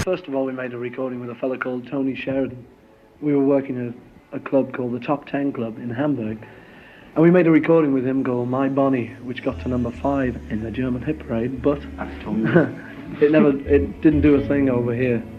First of all, we made a recording with a fellow called Tony Sheridan. We were working at a club called the Top Ten Club in Hamburg, and we made a recording with him called My Bonnie, which got to number 5 in the German hit parade, but it didn't do a thing over here.